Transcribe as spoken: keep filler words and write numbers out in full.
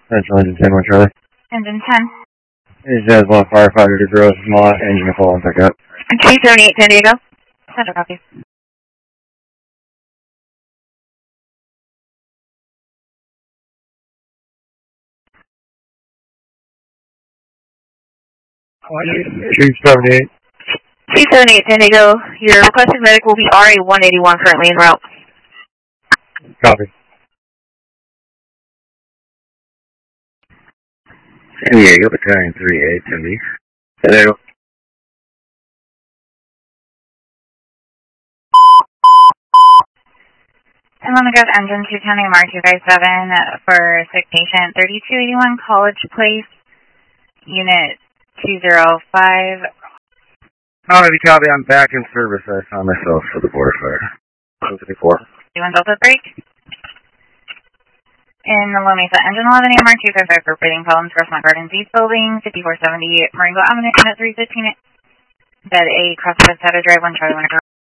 Central Engine ten, one Charlie. Engine ten. This is one firefighter to Gross Mott, engine to call and pick up. three seventy-eight San Diego. Central copy. two seventy-eight. three seventy-eight San Diego. Your requested medic will be R A one eighty-one, currently en route. Copy. San Diego, Battalion three eight, San Diego. San Diego. I'm on the go engine two ten M R two five seven for sick patient thirty-two eighty-one College Place, unit two zero five. Alrighty, copy. I'm back in service. I found myself for the border fire. one fifty-four. You want Delta break? In the Low Mesa, engine eleven M R two five five for breathing problems, Grossmont Gardens East Building, fifty-four seventy Marengo Avenue, unit three fifteen. Bed A, cross Pescado Drive, one Charlie, one